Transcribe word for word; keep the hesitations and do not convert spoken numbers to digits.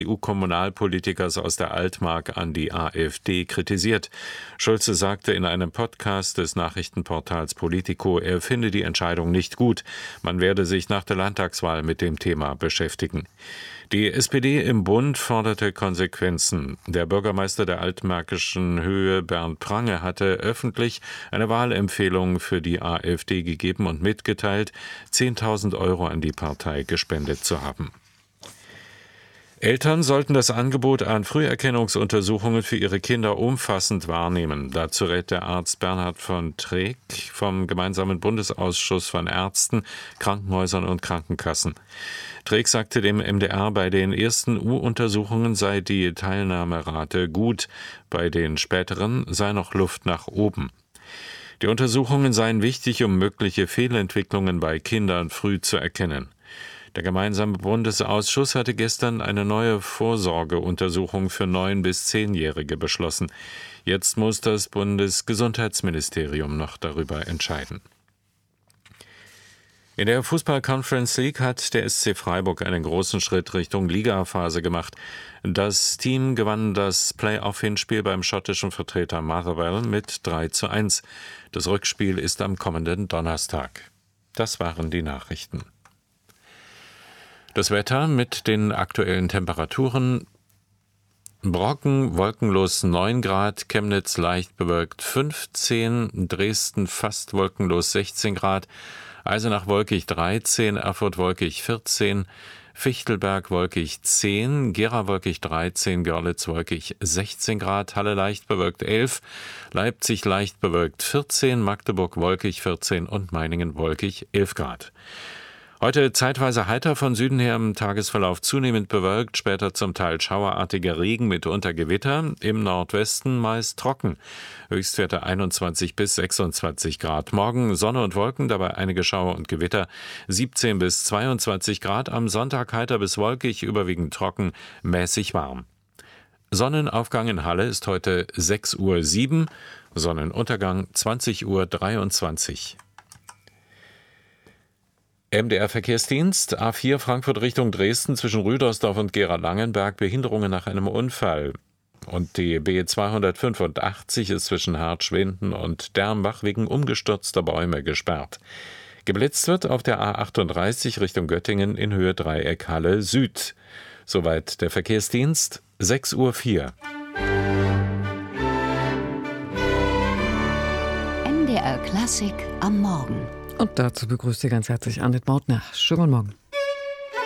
C D U-Kommunalpolitikers aus der Altmark an die AfD kritisiert. Schulze sagte in einem Podcast des Nachrichtenportals Politico, er finde die Entscheidung nicht gut. Man werde sich nach der Landtagswahl mit dem Thema beschäftigen. Die S P D im Bund forderte Konsequenzen. Der Bürgermeister der altmärkischen Höhe, Bernd Prange, hatte öffentlich eine Wahlempfehlung für die AfD gegeben und mitgeteilt, zehntausend Euro an die Partei gespendet zu haben. Eltern sollten das Angebot an Früherkennungsuntersuchungen für ihre Kinder umfassend wahrnehmen. Dazu rät der Arzt Bernhard von Treek vom gemeinsamen Bundesausschuss von Ärzten, Krankenhäusern und Krankenkassen. Treek sagte dem M D R, bei den ersten U-Untersuchungen sei die Teilnahmerate gut, bei den späteren sei noch Luft nach oben. Die Untersuchungen seien wichtig, um mögliche Fehlentwicklungen bei Kindern früh zu erkennen. Der gemeinsame Bundesausschuss hatte gestern eine neue Vorsorgeuntersuchung für neun- bis zehnjährige beschlossen. Jetzt muss das Bundesgesundheitsministerium noch darüber entscheiden. In der Fußball-Conference League hat der S C Freiburg einen großen Schritt Richtung Ligaphase gemacht. Das Team gewann das Play-off-Hinspiel beim schottischen Vertreter Motherwell mit drei zu eins. Das Rückspiel ist am kommenden Donnerstag. Das waren die Nachrichten. Das Wetter mit den aktuellen Temperaturen: Brocken wolkenlos neun Grad, Chemnitz leicht bewölkt fünfzehn, Dresden fast wolkenlos sechzehn Grad, Eisenach wolkig dreizehn, Erfurt wolkig vierzehn, Fichtelberg wolkig zehn, Gera wolkig dreizehn, Görlitz wolkig sechzehn Grad, Halle leicht bewölkt elf, Leipzig leicht bewölkt vierzehn, Magdeburg wolkig vierzehn und Meiningen wolkig elf Grad. Heute zeitweise heiter, von Süden her im Tagesverlauf zunehmend bewölkt, später zum Teil schauerartiger Regen, mitunter Gewitter, im Nordwesten meist trocken. Höchstwerte einundzwanzig bis sechsundzwanzig Grad. Morgen Sonne und Wolken, dabei einige Schauer und Gewitter, siebzehn bis zweiundzwanzig Grad. Am Sonntag heiter bis wolkig, überwiegend trocken, mäßig warm. Sonnenaufgang in Halle ist heute sechs Uhr sieben, Sonnenuntergang zwanzig Uhr dreiundzwanzig. M D R-Verkehrsdienst, A vier Frankfurt Richtung Dresden zwischen Rüdersdorf und Gera-Langenberg, Behinderungen nach einem Unfall. Und die B zweihundertfünfundachtzig ist zwischen Hartschwinden und Dernbach wegen umgestürzter Bäume gesperrt. Geblitzt wird auf der A achtunddreißig Richtung Göttingen in Höhe Dreieck Halle Süd. Soweit der Verkehrsdienst, sechs Uhr vier. M D R Klassik am Morgen. Und dazu begrüßt Sie ganz herzlich Annette Mautner. Schönen guten Morgen.